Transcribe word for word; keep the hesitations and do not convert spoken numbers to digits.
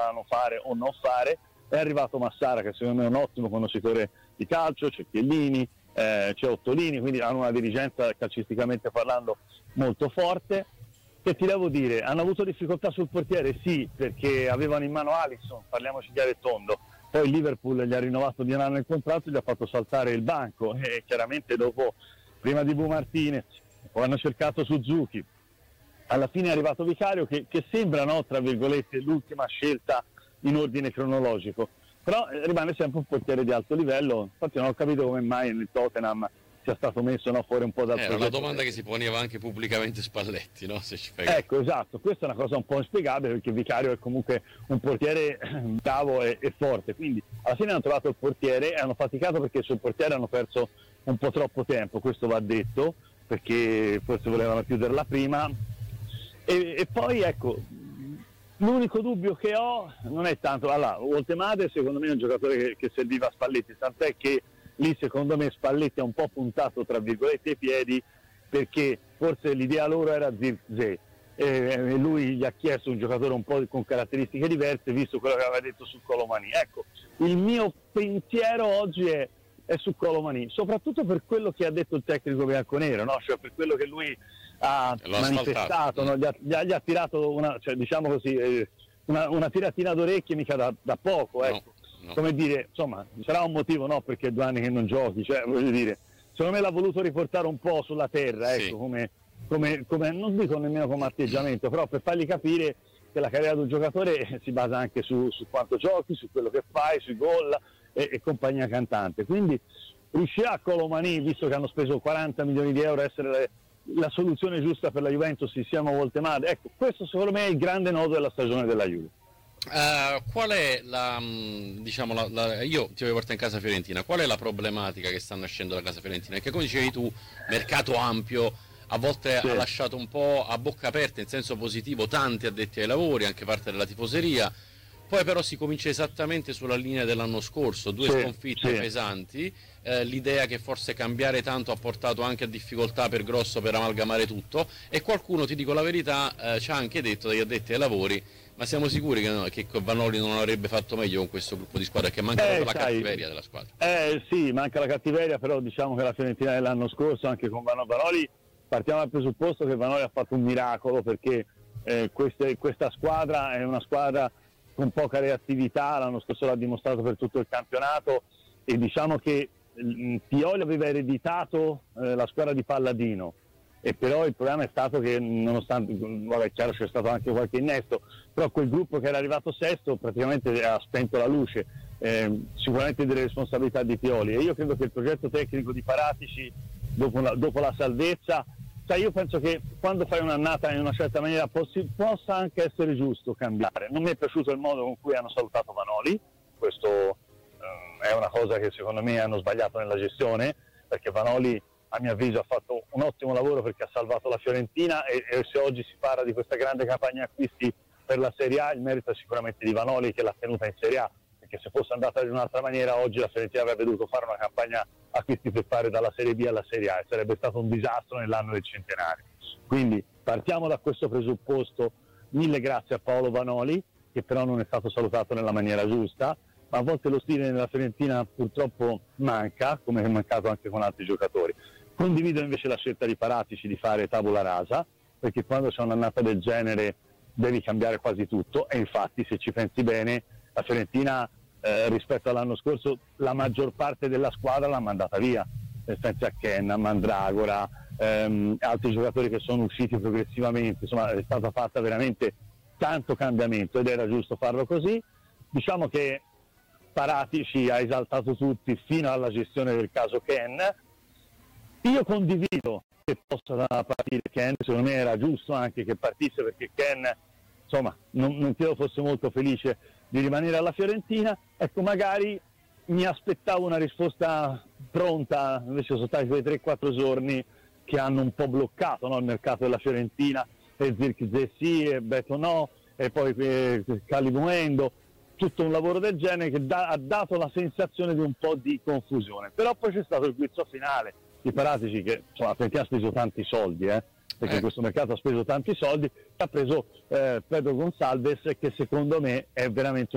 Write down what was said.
potevano fare o non fare. È arrivato Massara, che secondo me è un ottimo conoscitore di calcio, c'è Chiellini, eh, c'è Ottolini, quindi hanno una dirigenza calcisticamente parlando molto forte. Che ti devo dire, hanno avuto difficoltà sul portiere? Sì, perché avevano in mano Alisson, parliamoci chiaro e tondo. Poi il Liverpool gli ha rinnovato di un anno il contratto e gli ha fatto saltare il banco, e chiaramente dopo, prima di Bu Martinez, poi hanno cercato Suzuki, alla fine è arrivato Vicario, che, che sembra, no, tra virgolette, l'ultima scelta in ordine cronologico, però rimane sempre un portiere di alto livello. Infatti non ho capito come mai nel Tottenham sia stato messo, no, fuori un po' dal Era progetto. la domanda che si poneva anche pubblicamente Spalletti, no? Se ci fai... Ecco, esatto, questa è una cosa un po' inspiegabile, perché Vicario è comunque un portiere bravo e, e forte, quindi alla fine hanno trovato il portiere e hanno faticato perché sul portiere hanno perso un po' troppo tempo, questo va detto, perché forse volevano chiuderla prima. E, e poi ecco, l'unico dubbio che ho non è tanto, allora, Woltemade secondo me è un giocatore che, che serviva a Spalletti, tant'è che lì secondo me Spalletti ha un po' puntato tra virgolette i piedi, perché forse l'idea loro era Zirkzee e lui gli ha chiesto un giocatore un po' con caratteristiche diverse, visto quello che aveva detto su Colomani. Ecco, il mio pensiero oggi è, è su Colomani, soprattutto per quello che ha detto il tecnico bianconero, no? Cioè per quello che lui ha L'ho manifestato, no? gli, ha, gli, ha, gli ha tirato una, cioè, diciamo così, eh, una, una tiratina d'orecchie mica da, da poco, ecco. No, no. Come dire, insomma, sarà un motivo, no, perché è due anni che non giochi, cioè voglio dire, secondo me l'ha voluto riportare un po' sulla terra, ecco, sì. come, come, come, non dico nemmeno come atteggiamento, però per fargli capire che la carriera di un giocatore si basa anche su, su quanto giochi, su quello che fai, sui gol e, e compagnia cantante. Quindi riuscirà Colomani, visto che hanno speso quaranta milioni di euro, a essere le, la soluzione giusta per la Juventus insieme a Woltemade? Ecco, questo secondo me è il grande nodo della stagione della Juve. Uh, qual è la, diciamo, la, la, io ti voglio portare in casa Fiorentina, qual è la problematica che sta nascendo da casa Fiorentina? Perché come dicevi tu, mercato ampio, a volte sì. ha lasciato un po' a bocca aperta in senso positivo tanti addetti ai lavori, anche parte della tifoseria, poi però si comincia esattamente sulla linea dell'anno scorso, due sì, sconfitte sì. pesanti, eh, l'idea che forse cambiare tanto ha portato anche a difficoltà per Grosso per amalgamare tutto, e qualcuno, ti dico la verità, eh, ci ha anche detto dagli addetti ai lavori: ma siamo sicuri che, no, che Vanoli non avrebbe fatto meglio con questo gruppo di squadra, che manca eh, la sai, cattiveria della squadra? Eh sì, manca la cattiveria, però diciamo che la Fiorentina dell'anno scorso, anche con Vanoli, partiamo dal presupposto che Vanoli ha fatto un miracolo, perché eh, queste, questa squadra è una squadra con poca reattività, l'anno scorso l'ha dimostrato per tutto il campionato, e diciamo che mh, Pioli aveva ereditato eh, la squadra di Palladino, e però il problema è stato che, nonostante, vabbè, chiaro, c'è stato anche qualche innesto, però quel gruppo che era arrivato sesto praticamente ha spento la luce, eh, sicuramente delle responsabilità di Pioli, e io credo che il progetto tecnico di Paratici dopo la, dopo la salvezza, cioè io penso che quando fai un'annata in una certa maniera possi, possa anche essere giusto cambiare. Non mi è piaciuto il modo con cui hanno salutato Vanoli, questo eh, è una cosa che secondo me hanno sbagliato nella gestione, perché Vanoli a mio avviso ha fatto un ottimo lavoro, perché ha salvato la Fiorentina, e, e se oggi si parla di questa grande campagna acquisti per la Serie A, il merito è sicuramente di Vanoli, che l'ha tenuta in Serie A, perché se fosse andata in un'altra maniera oggi la Fiorentina avrebbe dovuto fare una campagna acquisti per fare dalla Serie B alla Serie A, e sarebbe stato un disastro nell'anno del centenario. Quindi partiamo da questo presupposto. Mille grazie a Paolo Vanoli, che però non è stato salutato nella maniera giusta, ma a volte lo stile nella Fiorentina purtroppo manca, come è mancato anche con altri giocatori. Condivido invece la scelta di Paratici di fare tabula rasa, perché quando c'è un'annata del genere devi cambiare quasi tutto, e infatti se ci pensi bene la Fiorentina eh, rispetto all'anno scorso la maggior parte della squadra l'ha mandata via, nel senso a Ken, a Mandragora, ehm, altri giocatori che sono usciti progressivamente, insomma è stata fatta veramente tanto cambiamento ed era giusto farlo così. Diciamo che Paratici ha esaltato tutti fino alla gestione del caso Ken. Io condivido che possa partire Ken, secondo me era giusto anche che partisse, perché Ken, insomma, non, non credo fosse molto felice di rimanere alla Fiorentina. Ecco, magari mi aspettavo una risposta pronta, invece sono stati quei tre quattro giorni che hanno un po' bloccato, no, il mercato della Fiorentina, e Zirkzee sì, e Beto no, e poi eh, Calimuendo, tutto un lavoro del genere che da, ha dato la sensazione di un po' di confusione. Però poi c'è stato il guizzo finale di Paratici, che insomma, la Fiorentina ha speso tanti soldi, eh. perché eh. questo mercato ha speso tanti soldi, ha preso eh, Pedro Gonçalves, che secondo me è veramente